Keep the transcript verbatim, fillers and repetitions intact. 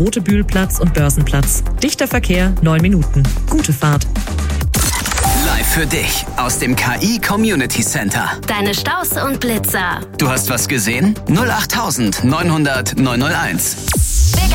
Rotebühlplatz und Börsenplatz. Dichter Verkehr, neun Minuten. Gute Fahrt. Live für dich aus dem K I Community Center. Deine Staus und Blitzer. Du hast was gesehen? null acht neunhundert neunhunderт neunhunderteins.